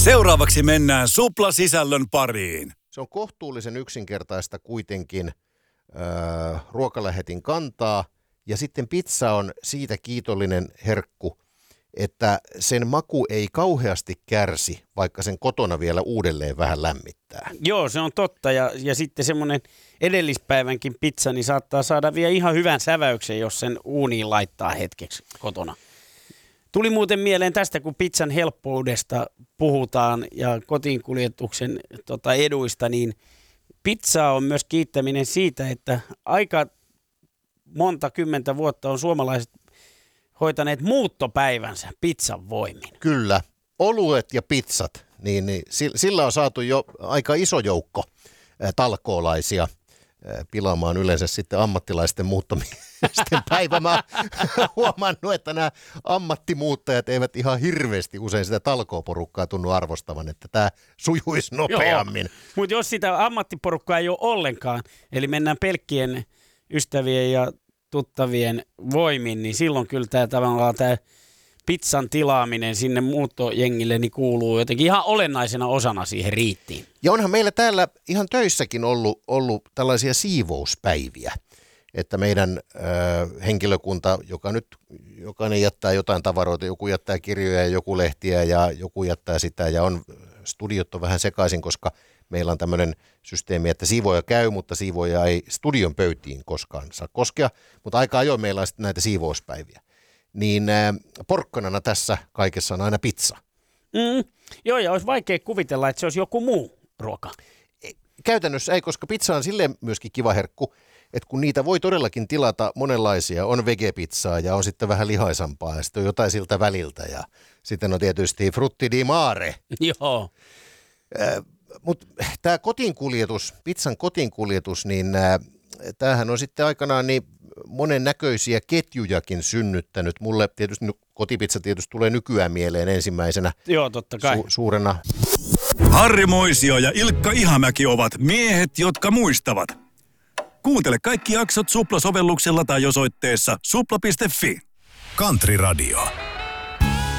Seuraavaksi mennään Supla-sisällön pariin. Se on kohtuullisen yksinkertaista kuitenkin ruokalähetin kantaa. Ja sitten pizza on siitä kiitollinen herkku, että sen maku ei kauheasti kärsi, vaikka sen kotona vielä uudelleen vähän lämmittää. Joo, se on totta. Ja sitten semmoinen edellispäivänkin pizza, niin saattaa saada vielä ihan hyvän säväyksen, jos sen uuniin laittaa hetkeksi kotona. Tuli muuten mieleen tästä, kun pizzan helppoudesta puhutaan ja kotiinkuljetuksen eduista, niin pizza on myös kiittäminen siitä, että aika monta kymmentä vuotta on suomalaiset hoitaneet muuttopäivänsä pizzan voimin. Kyllä, oluet ja pizzat, niin sillä on saatu jo aika iso joukko talkoolaisia pilaamaan yleensä sitten ammattilaisten muuttomiesten päivä. Mä oon huomannut, että nämä ammattimuuttajat eivät ihan hirveästi usein sitä talkooporukkaa tunnu arvostavan, että tämä sujuisi nopeammin. Mutta jos sitä ammattiporukkaa ei ole ollenkaan, eli mennään pelkkien ystävien ja tuttavien voimin, niin silloin kyllä tämä pizzan tilaaminen sinne muuttojengille niin kuuluu jotenkin ihan olennaisena osana siihen riittiin. Ja onhan meillä täällä ihan töissäkin ollut tällaisia siivouspäiviä, että meidän henkilökunta, jokainen jättää jotain tavaroita, joku jättää kirjoja ja joku lehtiä ja joku jättää sitä ja studiot on vähän sekaisin, koska meillä on tämmöinen systeemi, että siivoja käy, mutta siivoja ei studion pöytiin koskaan saa koskea, mutta aika ajoin meillä on sitten näitä siivouspäiviä. Niin porkkanana tässä kaikessa on aina pizza. Joo, ja olisi vaikea kuvitella, että se olisi joku muu ruoka. Käytännössä ei, koska pizza on silleen myöskin kiva herkku, että kun niitä voi todellakin tilata monenlaisia, on vegepizzaa ja on sitten vähän lihaisampaa ja sitten on jotain siltä väliltä ja sitten on tietysti frutti di mare. Joo. Mutta tämä pizzan kotiinkuljetus, niin tämähän on sitten aikanaan niin monennäköisiä ketjujakin synnyttänyt. Mulle tietysti kotipizza tulee nykyään mieleen ensimmäisenä. Joo, totta kai. Suurena. Harri Moisio ja Ilkka Ihamäki ovat miehet, jotka muistavat. Kuuntele kaikki jaksot Supla-sovelluksella tai osoitteessa supla.fi. Country Radio.